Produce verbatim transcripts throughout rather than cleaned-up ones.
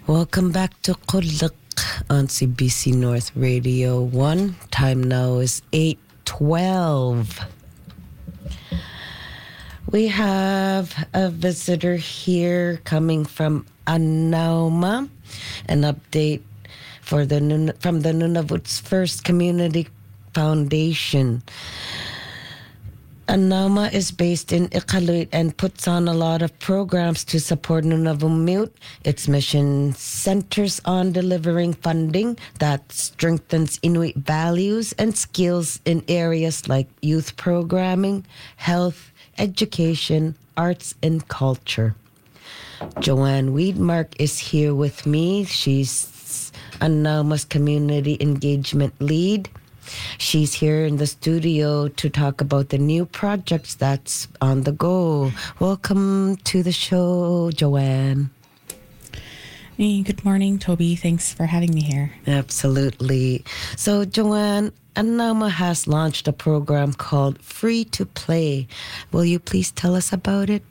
Welcome back to Kulak on C B C North Radio one. Time now is eight twelve. We have a visitor here coming from Anauma. An update for the Nun- from the Nunavut's First Community Foundation. Anauma is based in Iqaluit and puts on a lot of programs to support Nunavummiut. Its mission centers on delivering funding that strengthens Inuit values and skills in areas like youth programming, health, education, arts, and culture. Joanne Weedmark is here with me. She's Anauma's community engagement lead. She's here in the studio to talk about the new projects that's on the go. Welcome to the show, Joanne. Hey, good morning, Toby. Thanks for having me here. Absolutely. So, Joanne, Anauma has launched a program called Free to Play. Will you please tell us about it?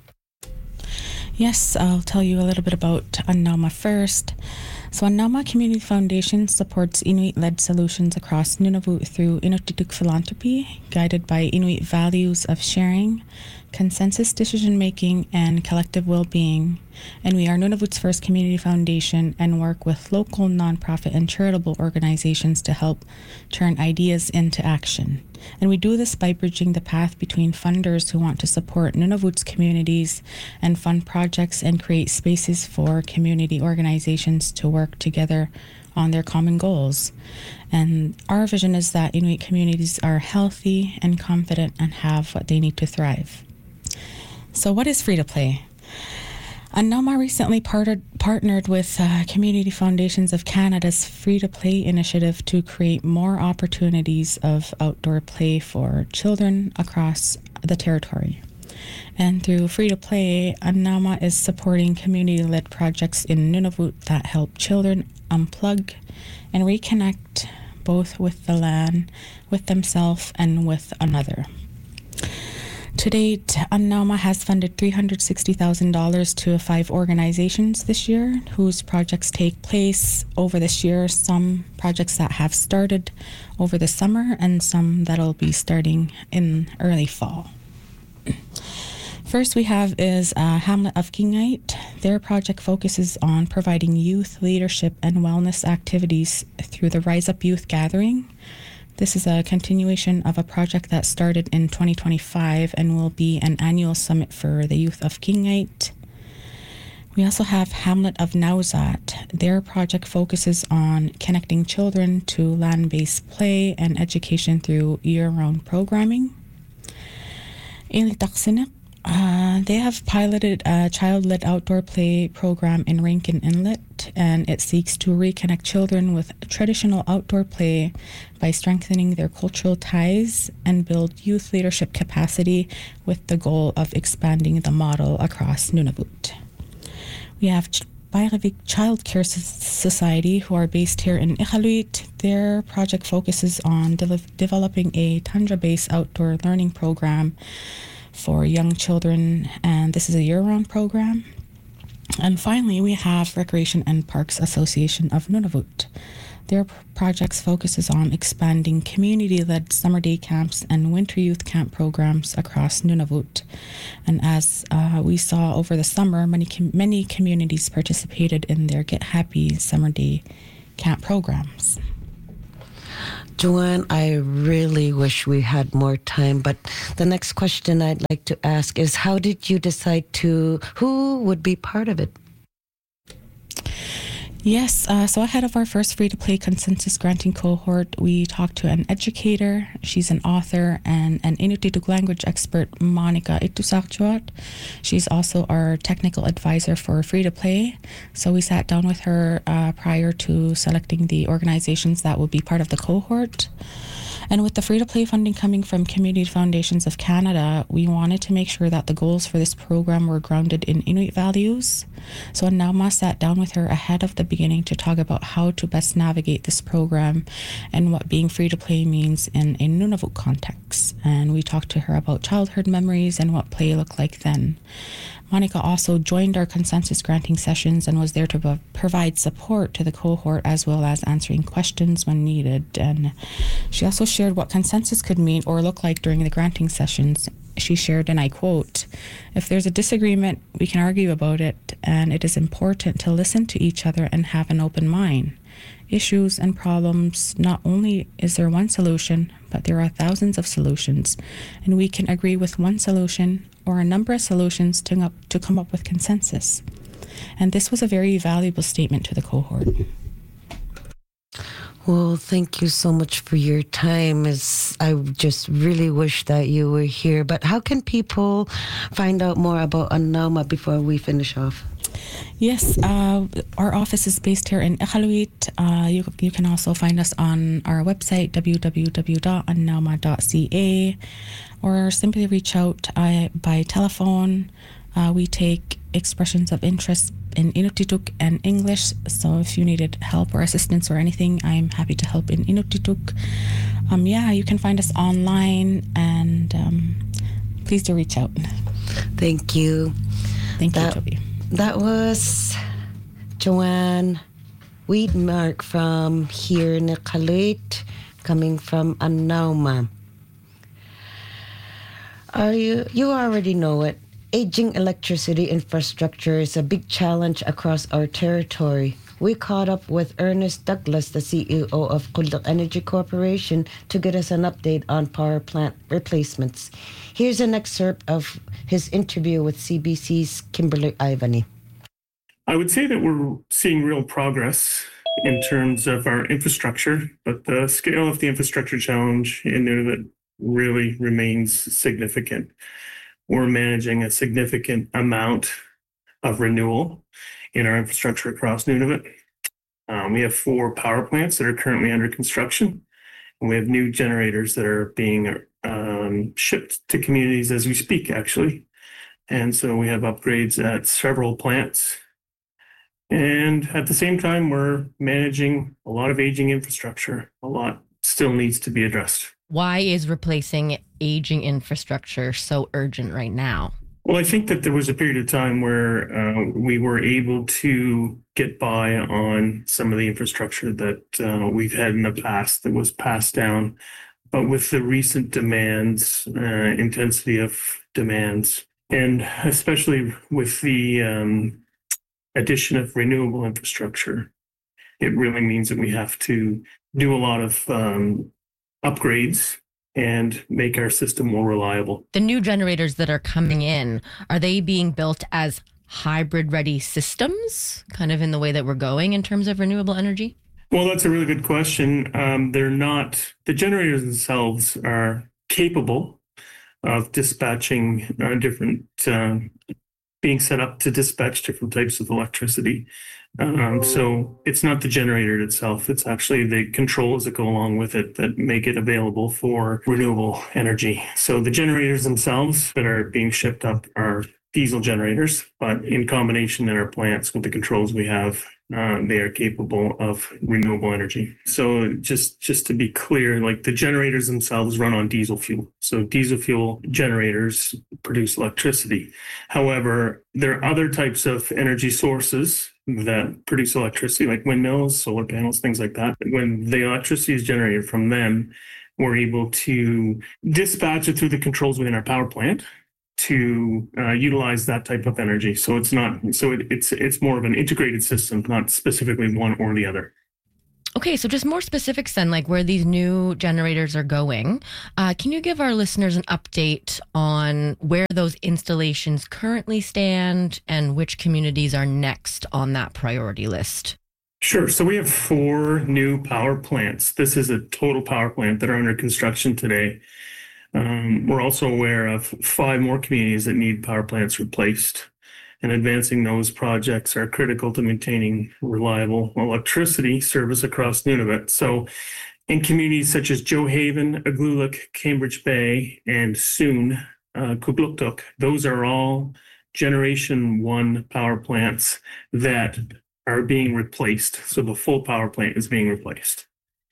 Yes, I'll tell you a little bit about Anauma first. So Anauma Community Foundation supports Inuit-led solutions across Nunavut through Inuktitut philanthropy, guided by Inuit values of sharing, consensus decision-making, and collective well-being. And we are Nunavut's first community foundation and work with local nonprofit and charitable organizations to help turn ideas into action. And we do this by bridging the path between funders who want to support Nunavut's communities and fund projects and create spaces for community organizations to work together on their common goals. And our vision is that Inuit communities are healthy and confident and have what they need to thrive. So what is free to play? Anauma recently partnered, partnered with uh, Community Foundations of Canada's Free to Play initiative to create more opportunities of outdoor play for children across the territory. And through Free to Play, Anauma is supporting community-led projects in Nunavut that help children unplug and reconnect both with the land, with themselves, and with another. To date, Anauma has funded three hundred sixty thousand dollars to five organizations this year, whose projects take place over this year. Some projects that have started over the summer and some that'll be starting in early fall. First we have is uh, Hamlet of Kingite. Their project focuses on providing youth leadership and wellness activities through the Rise Up Youth Gathering. This is a continuation of a project that started in twenty twenty-five and will be an annual summit for the youth of Kingite. We also have Hamlet of Nauzat. Their project focuses on connecting children to land-based play and education through year-round programming. Ilitaksinuk. Uh, they have piloted a child-led outdoor play program in Rankin Inlet, and it seeks to reconnect children with traditional outdoor play by strengthening their cultural ties and build youth leadership capacity with the goal of expanding the model across Nunavut. We have Bairevik Child Care Society, who are based here in Iqaluit. Their project focuses on de- developing a tundra-based outdoor learning program for young children, and this is a year-round program. And finally, we have Recreation and Parks Association of Nunavut. Their projects focuses on expanding community-led summer day camps and winter youth camp programs across Nunavut. And as uh, we saw over the summer, many com- many communities participated in their Get Happy summer day camp programs. Joanne, I really wish we had more time, but the next question I'd like to ask is, how did you decide to, who would be part of it? Yes, uh, so ahead of our first free-to-play consensus granting cohort, we talked to an educator. She's an author and an Inuktitut language expert, Monica Itusakchuat. She's also our technical advisor for free-to-play. So we sat down with her uh, prior to selecting the organizations that will be part of the cohort. And with the free-to-play funding coming from Community Foundations of Canada, we wanted to make sure that the goals for this program were grounded in Inuit values. So Anauma sat down with her ahead of the beginning to talk about how to best navigate this program and what being free-to-play means in a Nunavut context. And we talked to her about childhood memories and what play looked like then. Monica also joined our consensus granting sessions and was there to b- provide support to the cohort as well as answering questions when needed. And she also shared what consensus could mean or look like during the granting sessions. She shared, and I quote, "If there's a disagreement, we can argue about it, and it is important to listen to each other and have an open mind. Issues and problems, not only is there one solution, but there are thousands of solutions, and we can agree with one solution or a number of solutions to, up, to come up with consensus." And this was a very valuable statement to the cohort. Well, thank you so much for your time. As I just really wish that you were here. But how can people find out more about Annalma before we finish off? Yes, uh, our office is based here in Iqaluit. Uh, you, you can also find us on our website, w w w dot annalma dot c a, or simply reach out uh, by telephone. Uh, we take expressions of interest in Inuktitut and English, so if you needed help or assistance or anything, I'm happy to help in Inuktitut. Um, yeah, you can find us online, and um, please do reach out. Thank you. Thank that, you, Toby. That was Joanne Weedmark from here in Iqaluit, coming from Annalma. Are you, you already know it. Aging electricity infrastructure is a big challenge across our territory. We caught up with Ernest Douglas, the C E O of Kulduk Energy Corporation, to get us an update on power plant replacements. Here's an excerpt of his interview with C B C's Kimberly Ivany. I would say that we're seeing real progress in terms of our infrastructure, but the scale of the infrastructure challenge in Nunavut really remains significant. We're managing a significant amount of renewal in our infrastructure across Nunavut. Um, we have four power plants that are currently under construction, and we have new generators that are being um, shipped to communities as we speak, actually. And so we have upgrades at several plants. And at the same time, we're managing a lot of aging infrastructure. A lot still needs to be addressed. Why is replacing aging infrastructure so urgent right now? Well, I think that there was a period of time where uh, we were able to get by on some of the infrastructure that uh, we've had in the past that was passed down. But with the recent demands, uh, intensity of demands, and especially with the um, addition of renewable infrastructure, it really means that we have to do a lot of um, upgrades and make our system more reliable. The new generators that are coming in, are they being built as hybrid-ready systems, kind of in the way that we're going in terms of renewable energy? Well, that's a really good question. Um, they're not, the generators themselves are capable of dispatching uh, different, uh, being set up to dispatch different types of electricity. Um, so it's not the generator itself, it's actually the controls that go along with it that make it available for renewable energy. So the generators themselves that are being shipped up are diesel generators, but in combination in our plants with the controls we have, uh, they are capable of renewable energy. So just, just to be clear, like the generators themselves run on diesel fuel. So diesel fuel generators produce electricity. However, there are other types of energy sources that produce electricity, like windmills, solar panels, things like that. When the electricity is generated from them, we're able to dispatch it through the controls within our power plant to uh, utilize that type of energy. So it's not, so it, it's it's more of an integrated system, not specifically one or the other. Okay, so just more specifics then, like where these new generators are going. Uh, can you give our listeners an update on where those installations currently stand and which communities are next on that priority list? Sure. So we have four new power plants. This is a total power plant that are under construction today. Um, we're also aware of five more communities that need power plants replaced. And advancing those projects are critical to maintaining reliable electricity service across Nunavut. So in communities such as Johaven, Agluluk, Cambridge Bay, and soon uh, Kugluktuk, those are all generation one power plants that are being replaced. So the full power plant is being replaced.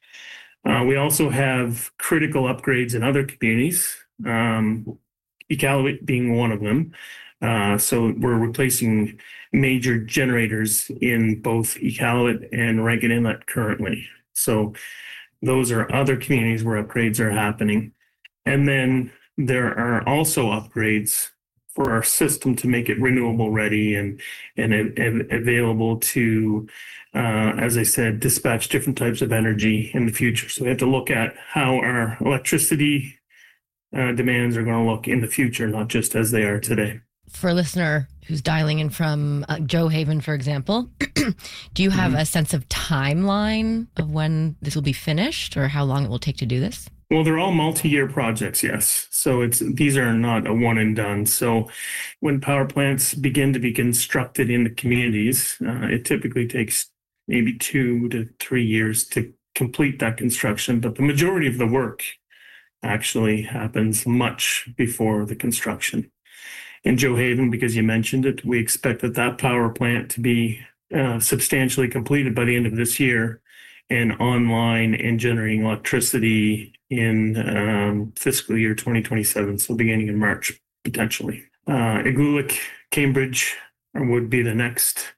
Uh, we also have critical upgrades in other communities, um, Iqaluit being one of them. Uh, so we're replacing major generators in both Iqaluit and Rankin Inlet currently. So those are other communities where upgrades are happening. And then there are also upgrades for our system to make it renewable ready and, and, and available to, uh, as I said, dispatch different types of energy in the future. So we have to look at how our electricity uh, demands are going to look in the future, not just as they are today. For a listener who's dialing in from uh, Joe Haven, for example, do you have mm-hmm. a sense of timeline of when this will be finished or how long it will take to do this? Well, they're all multi-year projects, yes. So it's these are not a one and done. So when power plants begin to be constructed in the communities, uh, it typically takes maybe two to three years to complete that construction. But the majority of the work actually happens much before the construction. In Joe Haven, because you mentioned it, we expect that that power plant to be uh, substantially completed by the end of this year and online and generating electricity in um, fiscal year twenty twenty-seven, so beginning in March, potentially. Uh, Iqaluit, Cambridge would be the next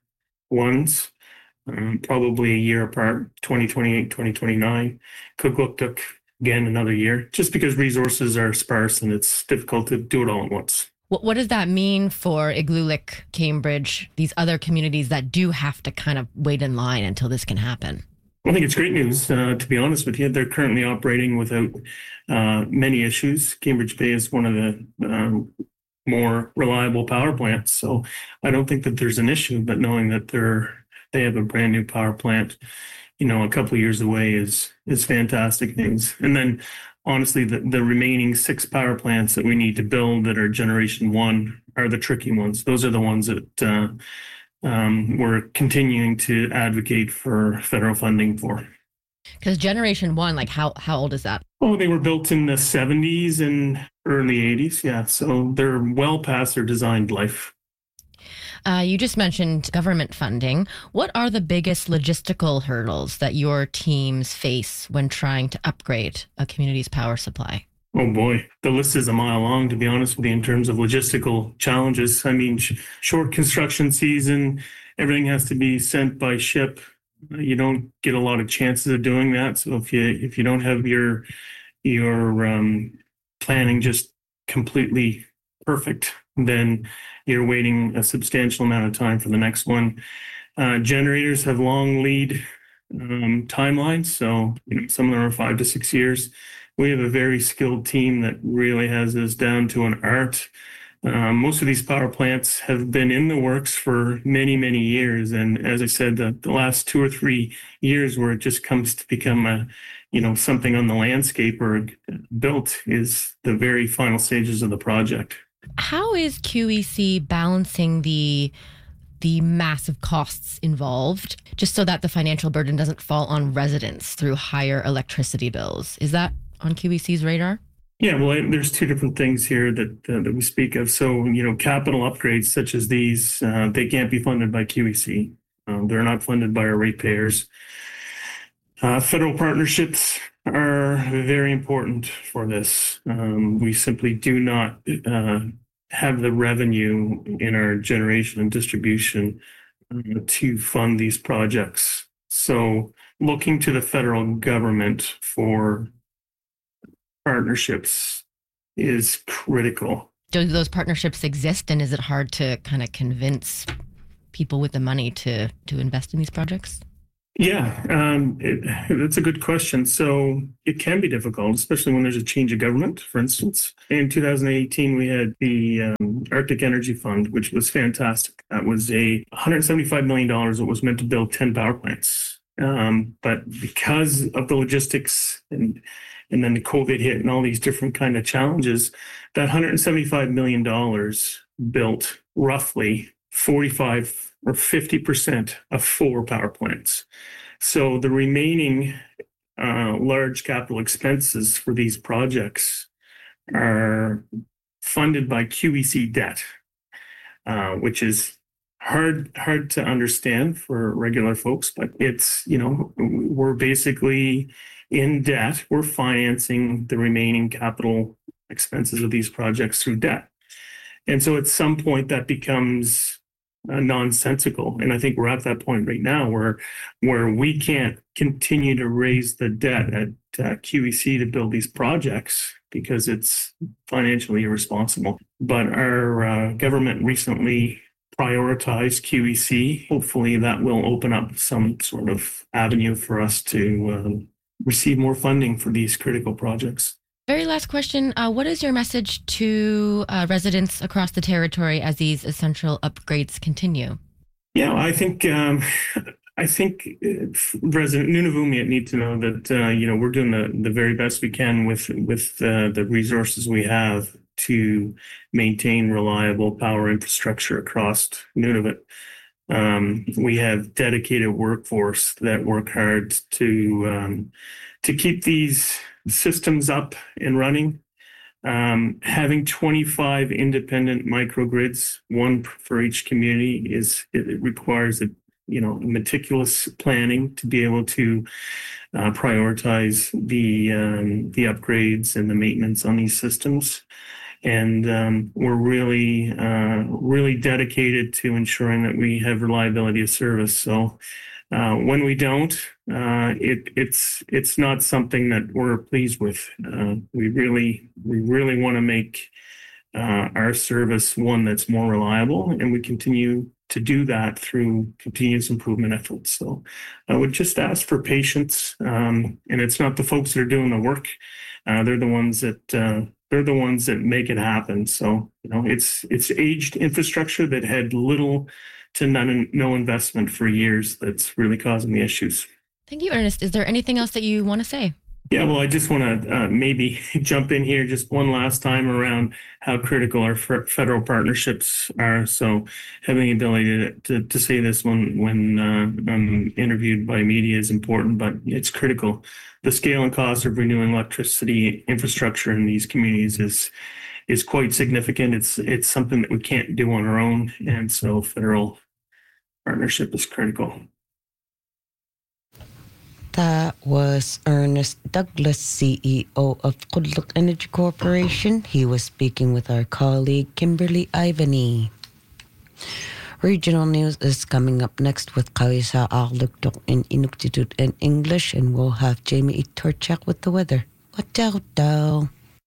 ones, um, probably a year apart, twenty twenty-eight, twenty twenty-nine. Kugluktuk, again, another year, just because resources are sparse and it's difficult to do it all at once. What, what does that mean for Iqaluit, Cambridge, these other communities that do have to kind of wait in line until this can happen? I think it's great news, uh, to be honest with you. They're currently operating without uh, many issues. Cambridge Bay is one of the um, more reliable power plants, so I don't think that there's an issue, but knowing that they're they have a brand new power plant, you know, a couple of years away is is fantastic news. And then honestly, the, the remaining six power plants that we need to build that are generation one are the tricky ones. Those are the ones that uh, um, we're continuing to advocate for federal funding for. Because generation one, like how, how old is that? Oh, they were built in the seventies and early eighties. Yeah. So they're well past their designed life. Uh, you just mentioned government funding. What are the biggest logistical hurdles that your teams face when trying to upgrade a community's power supply? Oh boy, the list is a mile long, to be honest with you, in terms of logistical challenges. I mean, sh- short construction season, everything has to be sent by ship. You don't get a lot of chances of doing that. So if you if you don't have your your um, planning just completely perfect, then you're waiting a substantial amount of time for the next one. Uh, generators have long lead um, timelines, so you know some of them are five to six years. We have a very skilled team that really has this down to an art. Um, most of these power plants have been in the works for many, many years. And as I said, the, the last two or three years where it just comes to become a, you know, something on the landscape or built is the very final stages of the project. How is Q E C balancing the the massive costs involved, just so that the financial burden doesn't fall on residents through higher electricity bills? Is that on Q E C's radar? Yeah, well, there's two different things here that uh, that we speak of. So, you know, capital upgrades such as these, uh, they can't be funded by Q E C. Um, they're not funded by our ratepayers. Uh, federal partnerships are very important for this. Um, we simply do not uh, have the revenue in our generation and distribution uh, to fund these projects. So looking to the federal government for partnerships is critical. Do those partnerships exist, and is it hard to kind of convince people with the money to to invest in these projects? Yeah, um, it, that's a good question. So it can be difficult, especially when there's a change of government. For instance, in two thousand eighteen, we had the um, Arctic Energy Fund, which was fantastic. That was a one hundred seventy-five million dollars that was meant to build ten power plants. Um, but because of the logistics and and then the COVID hit and all these different kind of challenges, that one hundred seventy-five million dollars built roughly forty-five or fifty percent of four power plants. So the remaining uh, large capital expenses for these projects are funded by Q E C debt, uh, which is hard hard to understand for regular folks, but it's, you know, we're basically in debt. We're financing the remaining capital expenses of these projects through debt. And so at some point that becomes uh, nonsensical. And I think we're at that point right now where where we can't continue to raise the debt at uh, Q E C to build these projects because it's financially irresponsible. But our uh, government recently prioritized Q E C. Hopefully that will open up some sort of avenue for us to um, receive more funding for these critical projects. Very last question. Uh, what is your message to uh, residents across the territory as these essential upgrades continue? Yeah, I think um, I think uh, resident Nunavummiut need to know that uh, you know we're doing the, the very best we can with with uh, the resources we have to maintain reliable power infrastructure across Nunavut. Um, we have dedicated workforce that work hard to um, to keep these systems up and running. Um, having twenty-five independent microgrids, one for each community, is it, it requires a you know meticulous planning to be able to uh, prioritize the um, the upgrades and the maintenance on these systems. And um, we're really, uh, really dedicated to ensuring that we have reliability of service. So uh, when we don't, uh, it, it's it's not something that we're pleased with. Uh, we really we really want to make uh, our service one that's more reliable, and we continue to do that through continuous improvement efforts. So I would just ask for patience, um, and it's not the folks that are doing the work; uh, they're the ones that. Uh, They're the ones that make it happen. So, you know, it's it's aged infrastructure that had little to none, no investment for years that's really causing the issues. Thank you, Ernest. Is there anything else that you want to say? Yeah, well, I just want to uh, maybe jump in here just one last time around how critical our f- federal partnerships are. So having the ability to, to, to say this when, when uh, I'm interviewed by media is important, but it's critical. The scale and cost of renewing electricity infrastructure in these communities is is quite significant. It's it's something that we can't do on our own, and so federal partnership is critical. That was Ernest Douglas, C E O of Kudluk Energy Corporation. He was speaking with our colleague Kimberly Ivany. Regional news is coming up next with Kawisa Arluktok in Inuktitut and English, and we'll have Jamie Itorchak with the weather. Watau tau.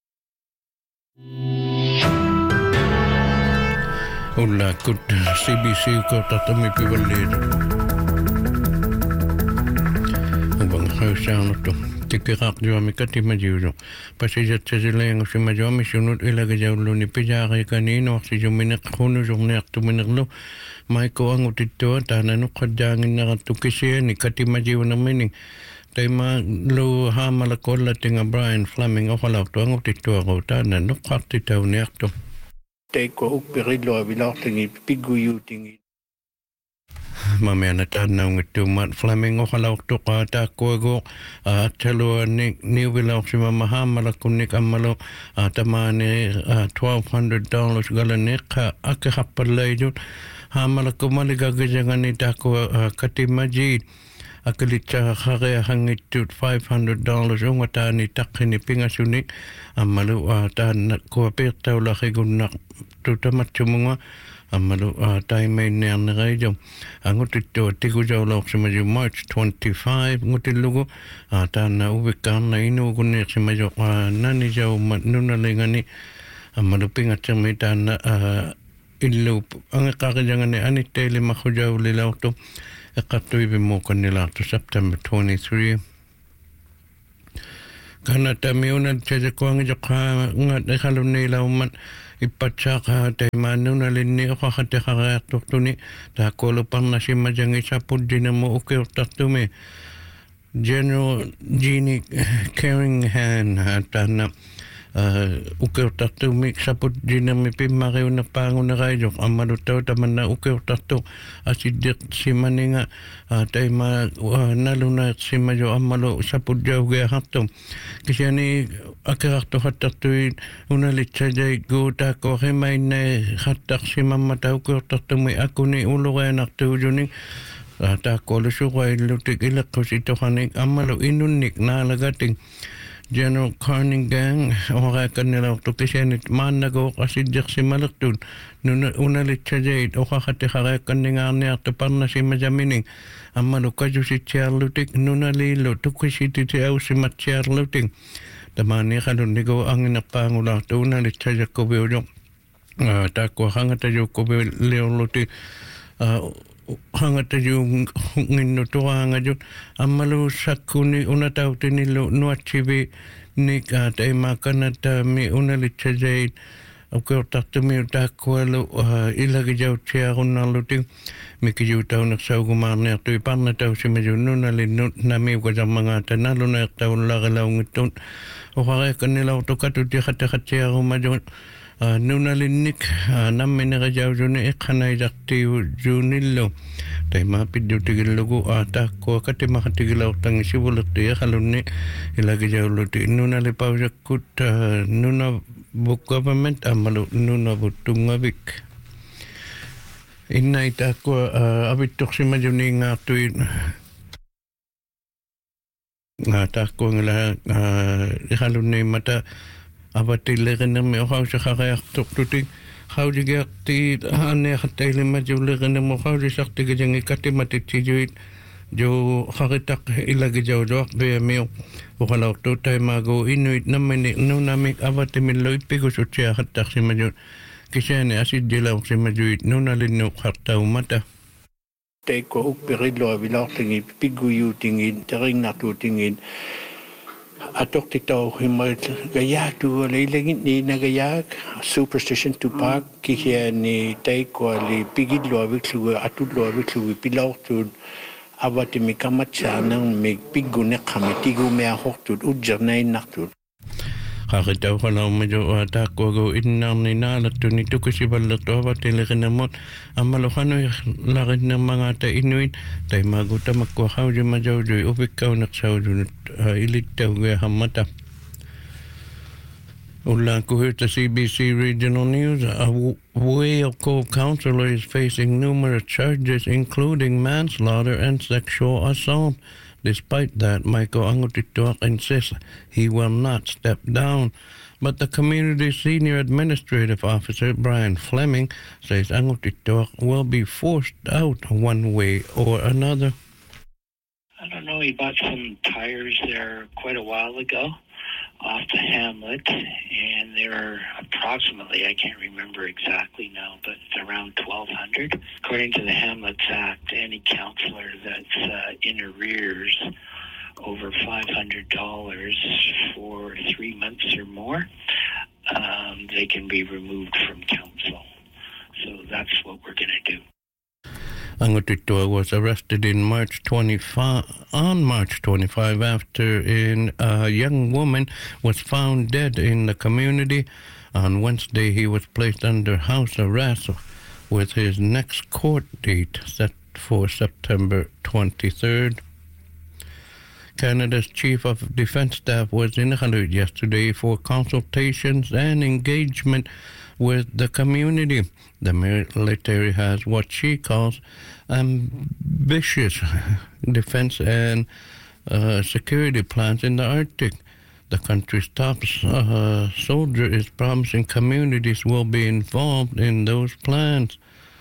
Hola, good C B C ko tatami pivalid. Ubang hausang to. Tikirak jo mi kati majudo. Pasijat sa silang si majo mi sunod ilaga jaulo ni pijaki kanino si juminak kuno jumnek tuminaklo. Mai ko ang utito tanan kadangin na tukisi ni kati majiw na mining. Tay ma lo ha malakola tinga Brian Fleming o halak to ang utito ako tanan no kakti taw ni akto. Tay ko upirilo abilak tingi piguyu tingi. Mamaya na tanaw ngito Matt Fleming o halak to ka tako go at talo ni ni wilak si mamaha malakunik amalo tamani twelve hundred dollars galanik akahapalay jud. Hamala kumaligagangan ni tako kati majid akalita kare hangitut five hundred dollars ungata ni takini pingasunik amalu tan ko perta ula khigunak tutamat chumunga amalu time ni anrejo angutito tigujo lok semaju March twenty-five ngutilugo tan ubikan na inu gunir semaju nani jau nunalingani amalu pingatami tan illu ang kakajangan ni anitele mahujaw lilauto ekatui bimokan nila to September twenty-three kana tamiuna tsaja ko ang jaka ngat ekalun nila uman ipatsa tay manuna linni ko khate kharak tuni ta ko lupang na si majangi sapud dinamo uke tatumi General Jeannie Caringham hatana Uh, uke tatu mi saput dina mi pimare una pangu na rayo amaru tau tamana uke tatu asidik si maninga uh, taima uh, naluna si majo amalu saput jau ge hatu kisiani akarakto hatatu una litsa jai go ta ko hemai ne hatak si mamata uke tatu mi akuni uluga enak tu juni ta ko lu sugai lutik ilak ko si tohanik amalu inunik na lagating General Carningang ora kanila to kisenit man nago kasi si malaktun nuna unalit siya jade o kakati kare kaninga niya to parna si majamining amalo kajo si Charlutik nuna lilo to kisiti si au si Charluting tamani kalun nigo ang inapangula to unalit siya ko biyo tako hangata jo ko biyo leoluti hangata yung ngino to hanga jud amalo sakuni una tauti nilo nuachibi ni ka te makana ta mi una lichajai o ko takto mi ta kwalo ilagi jau chia una luting mi ki ju tau nak sau gumarne tu panna tau si me nuna li na mi ko jamanga ta na lu na tau la la ngitun o hare kanila to katu ti khata khatia gumajon nuna linnik namme ne jau june ikhanai jakti junillo tai ma piddu tigillugu ata ko kate ma katigilaw tang sibulati khalunni ilagi jau luti nuna le paujakut nuna book government amalu nuna butungabik innai ta ko abitok si majuni ngatuin ngata ko ngala khalunni mata abatilegen me o hausa khaya tuktuting hauji gakti ane khataile ma julegen mo hauji sakti gejeng ikati mati tijuit jo kharitak ilagi jo jo be me o khala to tai mago inuit namene no namik abati min loit pigo sotia khatak simaju kisene asid jela simajuit no nalino khatta umata te ko ukperillo avilortingi pigu yutingin tering natutingin atok tito himal gayak tu leilengin ni nagayak superstition tu park ki ni tai ko li pigid lo avitlu atud lo avitlu pilaw tu abati mi kamatsa nang mi pigune khamitigu me ahoktud ujjarnay naktud Hakitaw ko lang medyo atako go inang ninalat to nito kasi balat to abati lekin namot ang malukano lakit ng mga ta inuit tay maguta magkuhaw di majaw di upikaw naksaw di ilitaw gaya hamata. Ulang ko sa C B C Regional News, a Whale Cove councillor is facing numerous charges including manslaughter and sexual assault. Despite that, Michael Angutituak insists he will not step down. But the community's senior administrative officer, Brian Fleming, says Angutituak will be forced out one way or another. I don't know, he bought some tires there quite a while ago off the hamlet, and they're approximately, I can't remember exactly now, but it's around twelve hundred. According to the Hamlets Act, any councillor that's uh, in arrears over five hundred dollars for three months or more, um, they can be removed from council. So that's what we're going to do. Angutituak was arrested in March twenty-five, on March twenty-fifth after in a young woman was found dead in the community. On Wednesday, he was placed under house arrest with his next court date set for September twenty-third. Canada's Chief of Defense Staff was in Iqaluit yesterday for consultations and engagement with the community. The military has what she calls ambitious defense and uh, security plans in the Arctic. The country's top uh, soldier is promising communities will be involved in those plans.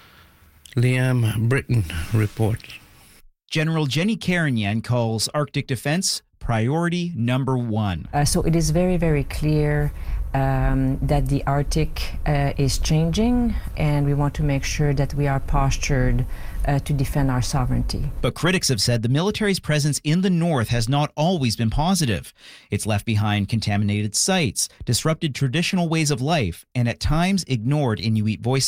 Liam Britton reports. General Jenny Carignan calls Arctic defense priority number one. Uh, so it is very, very clear um, that the Arctic uh, is changing, and we want to make sure that we are postured uh, to defend our sovereignty. But critics have said the military's presence in the north has not always been positive. It's left behind contaminated sites, disrupted traditional ways of life, and at times ignored Inuit voices.